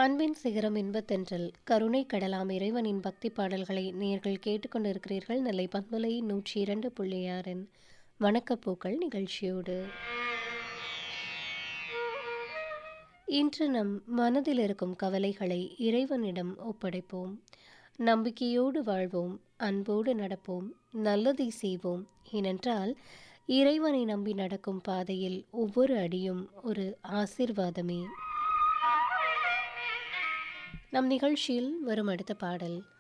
அன்பின் சிகரம் இன்பத்தென்றல் கருணை கடலாம் இறைவனின் பக்தி பாடல்களை நேர்கள் கேட்டுக்கொண்டிருக்கிறீர்கள். நெல்லை பண்பலை 102.6 வணக்கப்பூக்கள் நிகழ்ச்சியோடு இன்று நம் மனதில் இருக்கும் கவலைகளை இறைவனிடம் ஒப்படைப்போம். நம்பிக்கையோடு வாழ்வோம், அன்போடு நடப்போம், நல்லதை செய்வோம். ஏனென்றால் இறைவனை நம்பி நடக்கும் பாதையில் ஒவ்வொரு அடியும் ஒரு ஆசீர்வாதமே. நம் நிகழ்ச்சியில் வரும் அடுத்த பாடல்